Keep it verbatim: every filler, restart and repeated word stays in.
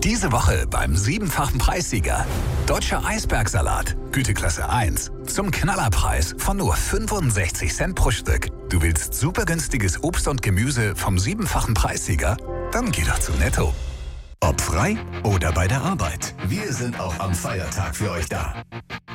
Diese Woche beim siebenfachen Preissieger. Deutscher Eisbergsalat, Güteklasse eins. Zum Knallerpreis von nur fünfundsechzig Cent pro Stück. Du willst super günstiges Obst und Gemüse vom siebenfachen Preissieger? Dann geh doch zu Netto. Ob frei oder bei der Arbeit, wir sind auch am Feiertag für euch da.